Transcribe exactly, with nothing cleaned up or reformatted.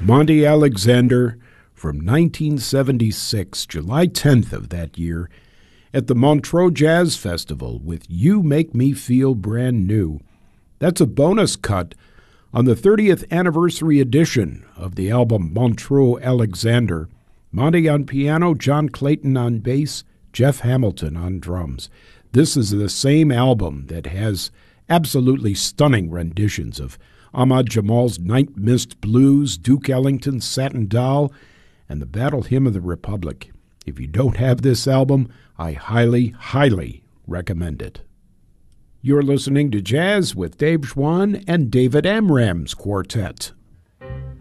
Monty Alexander from nineteen seventy-six, July tenth of that year, at the Montreux Jazz Festival with You Make Me Feel Brand New. That's a bonus cut on the thirtieth anniversary edition of the album Montreux Alexander. Monty on piano, John Clayton on bass, Jeff Hamilton on drums. This is the same album that has absolutely stunning renditions of Ahmad Jamal's Night Mist Blues, Duke Ellington's Satin Doll, and the Battle Hymn of the Republic. If you don't have this album, I highly, highly recommend it. You're listening to Jazz with Dave Schwann and David Amram's Quartet